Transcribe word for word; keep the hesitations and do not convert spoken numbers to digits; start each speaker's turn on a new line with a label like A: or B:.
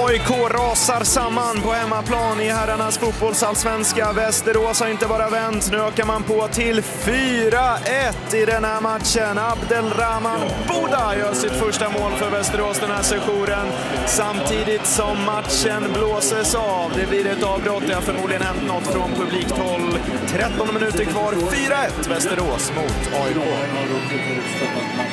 A: A I K rasar samman på hemmaplan i herrarnas fotbollsallsvenska. Västerås har inte bara vänt, nu ökar man på till fyra ett i den här matchen. Abdelrahman Bouda gör sitt första mål för Västerås den här sessionen. Samtidigt som matchen blåses av. Det blir ett avbrott, det har förmodligen hänt något från publikt håll. tretton minuter kvar, fyra ett Västerås mot A I K.